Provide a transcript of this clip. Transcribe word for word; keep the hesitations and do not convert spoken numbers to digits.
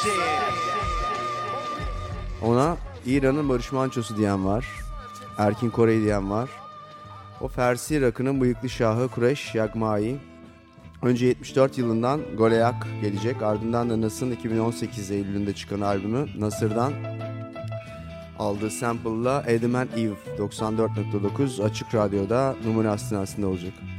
Ona İran'ın Barış Manço'su diyen var. Erkin Koray diyen var. O Fersi rakının bıyıklı şahı Kureş Yagmai. Önce yetmiş dört yılından Goleyak gelecek. Ardından da Nas'ın iki bin on sekiz Eylül'ünde çıkan albümü Nasır'dan aldığı sample'la Adam and Eve doksan dört nokta dokuz Açık Radyo'da numune aslında olacak.